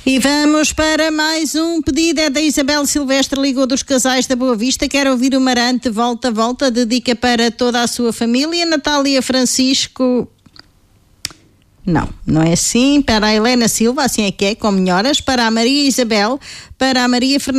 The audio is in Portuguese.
E vamos para mais um pedido, é da Isabel Silvestre, ligou dos Casais da Boa Vista, quer ouvir o Marante Volta, Volta, dedica para toda a sua família. Natália Francisco, não é assim, para a Helena Silva, assim é que é, com melhoras, para a Maria Isabel, para a Maria Fernanda